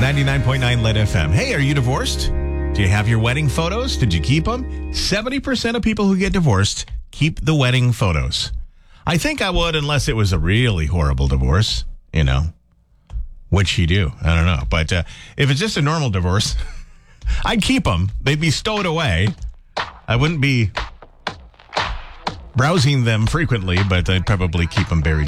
99.9 Lit FM. Hey, are you divorced? Do you have your wedding photos? Did you keep them? 70% of people who get divorced keep the wedding photos. I think I would unless it was a really horrible divorce, which you do. I don't know. But if it's just a normal divorce, I'd keep them. They'd be stowed away. I wouldn't be browsing them frequently, but I'd probably keep them buried